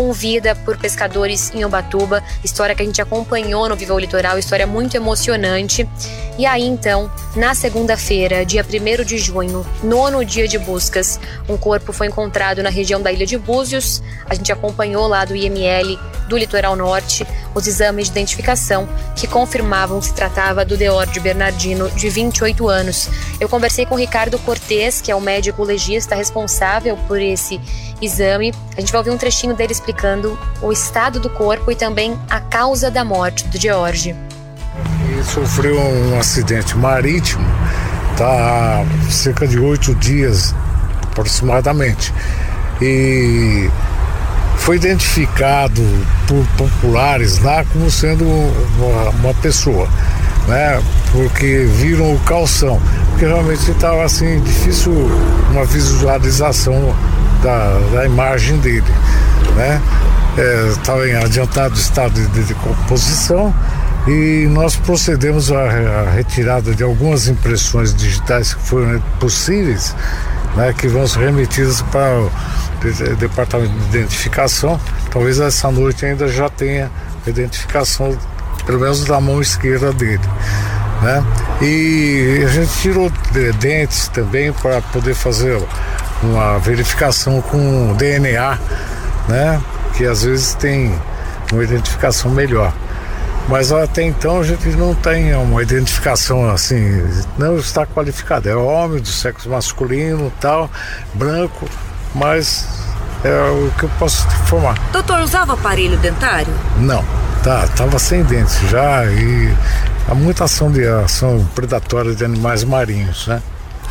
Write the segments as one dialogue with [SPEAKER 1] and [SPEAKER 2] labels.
[SPEAKER 1] com vida por pescadores em Ubatuba, história que a gente acompanhou no Viva o Litoral, história muito emocionante. E aí então, na segunda-feira, dia 1º de junho, 9º dia de buscas, um corpo foi encontrado na região da Ilha de Búzios. A gente acompanhou lá do IML do Litoral Norte os exames de identificação que confirmavam que se tratava do Deordio Bernardino, de 28 anos. Eu conversei com o Ricardo Cortez, que é o médico legista responsável por esse exame. A gente vai ouvir um trechinho dele explicando o estado do corpo e também a causa da morte do Deordio.
[SPEAKER 2] Ele sofreu um acidente marítimo, há cerca de 8 dias aproximadamente, e foi identificado por populares lá como sendo uma pessoa, né? Porque viram o calção, porque realmente estava assim difícil uma visualização da imagem dele, né? Estava em adiantado estado de decomposição, e nós procedemos à retirada de algumas impressões digitais que foram possíveis, né, que vão ser remetidas para o departamento de identificação. Talvez essa noite ainda já tenha a identificação, pelo menos da mão esquerda dele, né? E a gente tirou dentes também para poder fazer uma verificação com DNA, né, que às vezes tem uma identificação melhor. Mas até então a gente não tem uma identificação assim, não está qualificado. É homem do sexo masculino, tal, branco, mas é o que eu posso te informar.
[SPEAKER 3] Doutor, usava aparelho dentário?
[SPEAKER 2] Não, estava sem dentes já, e há muita ação predatória de animais marinhos, né?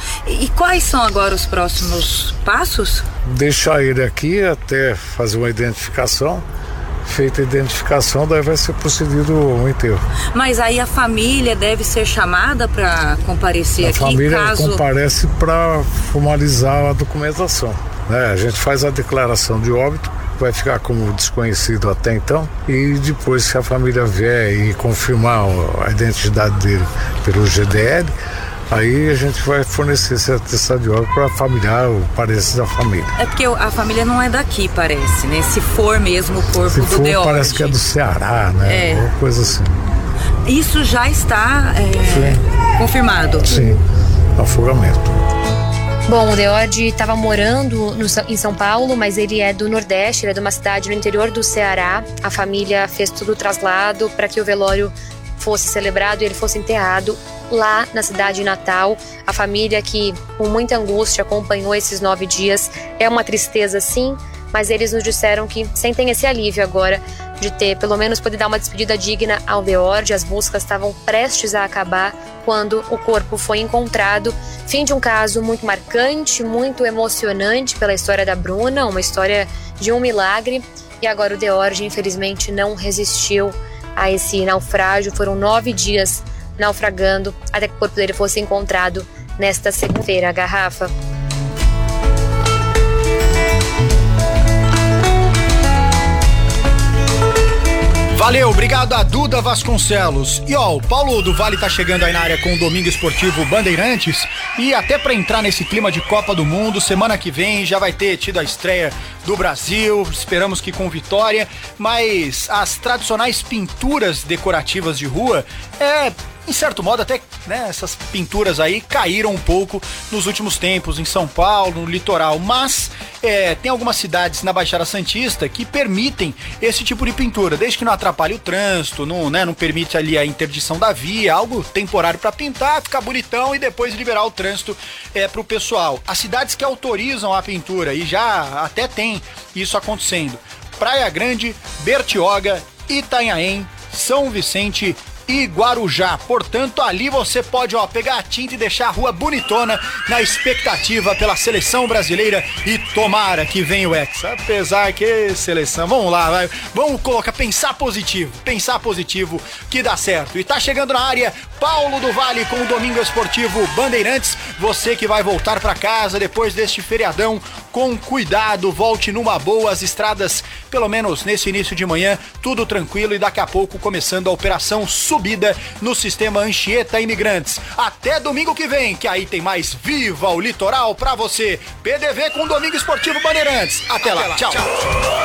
[SPEAKER 3] E quais são agora os próximos passos?
[SPEAKER 2] Deixar ele aqui até fazer uma identificação. Feita a identificação, daí vai ser procedido o enterro.
[SPEAKER 3] Mas aí a família deve ser chamada para comparecer aqui?
[SPEAKER 2] A família
[SPEAKER 3] caso...
[SPEAKER 2] comparece para formalizar a documentação, né? A gente faz a declaração de óbito, vai ficar como desconhecido até então, e depois, se a família vier e confirmar a identidade dele pelo GDL, aí a gente vai fornecer esse atestado de óbito para familiar, o parente da família.
[SPEAKER 3] É porque a família não é daqui, parece, né? Se for mesmo o corpo do Deordio.
[SPEAKER 2] Parece que é do Ceará, né? Uma coisa assim.
[SPEAKER 3] Isso já está confirmado?
[SPEAKER 2] Sim, afogamento.
[SPEAKER 1] Bom, o Deordio estava morando em São Paulo, mas ele é do Nordeste, ele é de uma cidade no interior do Ceará. A família fez todo o traslado para que o velório fosse celebrado e ele fosse enterrado lá na cidade natal. A família que com muita angústia acompanhou esses 9 dias, é uma tristeza sim, mas eles nos disseram que sentem esse alívio agora de ter, pelo menos, poder dar uma despedida digna ao Deordio. As buscas estavam prestes a acabar quando o corpo foi encontrado. Fim de um caso muito marcante, muito emocionante pela história da Bruna, uma história de um milagre, e agora o Deordio infelizmente não resistiu a esse naufrágio. Foram 9 dias naufragando até que o corpo dele fosse encontrado nesta segunda-feira. Garrafa.
[SPEAKER 4] Valeu, obrigado a Duda Vasconcelos. E ó, o Paulo do Vale tá chegando aí na área com o Domingo Esportivo Bandeirantes, e até pra entrar nesse clima de Copa do Mundo, semana que vem já vai ter tido a estreia do Brasil, esperamos que com vitória, mas as tradicionais pinturas decorativas de rua, em certo modo até, né, essas pinturas aí caíram um pouco nos últimos tempos em São Paulo, no litoral, mas tem algumas cidades na Baixada Santista que permitem esse tipo de pintura, desde que não atrapalhe o trânsito, não permite ali a interdição da via, algo temporário para pintar, ficar bonitão e depois liberar o trânsito pro pessoal. As cidades que autorizam a pintura, e já até tem isso acontecendo: Praia Grande, Bertioga, Itanhaém, São Vicente e Guarujá. Portanto, ali você pode pegar a tinta e deixar a rua bonitona na expectativa pela seleção brasileira, e tomara que venha o Hexa. Apesar que seleção, vamos lá, vamos pensar positivo que dá certo. E tá chegando na área Paulo do Vale com o Domingo Esportivo Bandeirantes. Você que vai voltar para casa depois deste feriadão, com cuidado, volte numa boa, as estradas, pelo menos nesse início de manhã, tudo tranquilo, e daqui a pouco começando a operação subida no sistema Anchieta Imigrantes. Até domingo que vem, que aí tem mais Viva o Litoral pra você. PDV com o Domingo Esportivo Bandeirantes. Até lá, tchau.